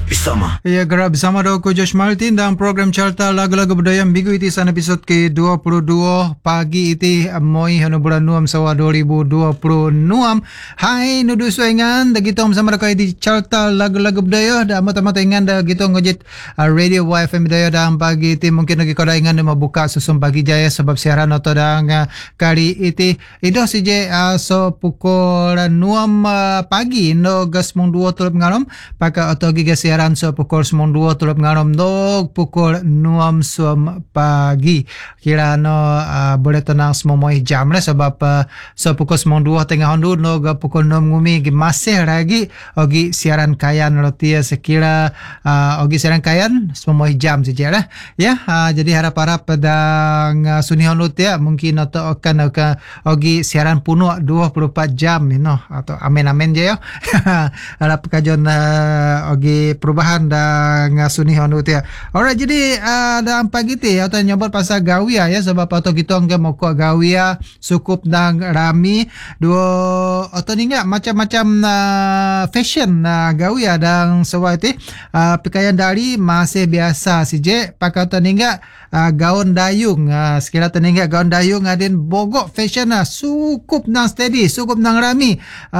bersama. Ya, gerak bersama aku Josh Martin dalam program Carta Lagu-Lagu Budaya minggu ini sana episod ke-22 pagi ini moi hanu bulan nuam sawa 2026. Hai nudu suengan da kita bersama dekat di Carta Lagu-Lagu Budaya da mata-mata ingan da kita ngojit Radio YFM Budaya dalam pagi ini mungkin lagi kada ingan mau buka susum pagi jaya sebab siaran atau dang kali ini itu saja so pukul 6 pagi no gas mong 2 tulip ngarom pakai atau giga siaran so pukul 2 tulip ngarom dog pukul 6 suam pagi kira no boleh tenang semua jam lah sebab so pukul 2 tengah hondu no pukul 6 ngumi masih lagi ogi siaran kayan roti sekira ogi siaran kayan semua jam saja lah ya. Jadi harap-harap pedang suni hondu ya mungkin atau akan ogi siaran punuh 24 jam atau amin je ya. Harap kajon ogi perubahan dan ngasuni hondu ya. Alright, jadi dalam pagi ti atau nyobot pasal gawia ya sebab atau kita enggak mau kok gawia cukup dan rami dua atau ni enggak macam-macam fashion gawia dan sewai ti pakaian dari masih biasa sije pakai atau ni enggak gaun dayung sekira tu ni enggak gaun dayung adin bogok fashion cukup dan steady cukup dan rami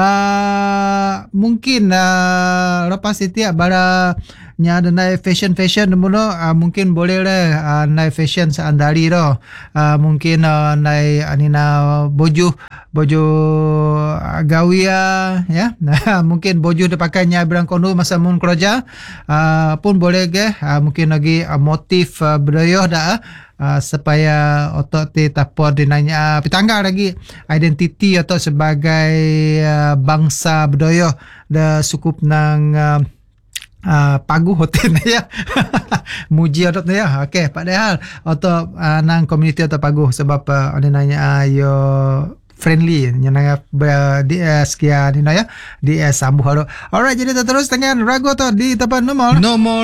mungkin lepas itu ya bara nya ada naik fashion demuno mungkin boleh lah naik fashion seandari ro mungkin naik anina boju gawia ya mungkin boju dipakainya berangkono masa mun kerja pun boleh ke mungkin lagi motif budaya dah supaya otot ti tapor dinanya pitangga lagi identiti atau sebagai bangsa budaya da cukup nang pagu hotel ya muji otot ya okey padahal atau nang community atau pagu sebab ada nanya yo friendly nyananga DS sekian ya DS sambu halo. Alright, jadi terus dengan ragu tu di tempat nomor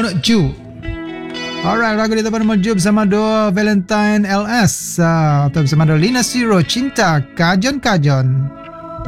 2. Alright, ragu di tempat nomor 2 bersama do Valentine LS atau bersama do Lina Siro Cinta Kajon.